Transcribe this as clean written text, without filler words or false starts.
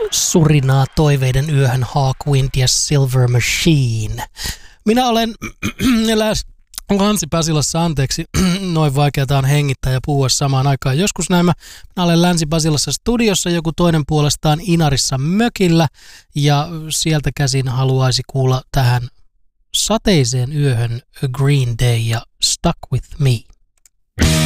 surinaa toiveiden yöhön Hawkwind ja Silver Machine. Minä olen Länsi-Pasilassa, anteeksi, noin vaikeata on hengittää ja puhua samaan aikaan. Joskus minä olen Länsi-Pasilassa studiossa, joku toinen puolestaan Inarissa mökillä ja sieltä käsin haluaisi kuulla tähän sateiseen yöhön A Green Day ja Stuck With Me.